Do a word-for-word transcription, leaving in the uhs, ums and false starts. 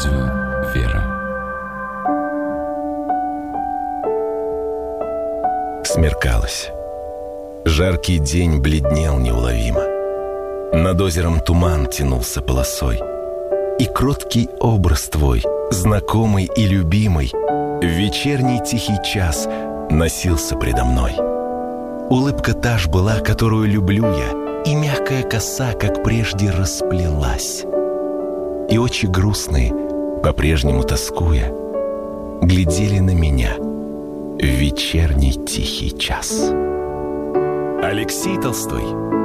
Радио «Вера». Смеркалось. Жаркий день бледнел неуловимо. Над озером туман тянулся полосой. И кроткий образ твой, знакомый и любимый, в вечерний тихий час носился предо мной. Улыбка та ж была, которую люблю я, и мягкая коса, как прежде, расплелась. И очи грустные, по-прежнему тоскуя, глядели на меня в вечерний тихий час. Алексей Толстой.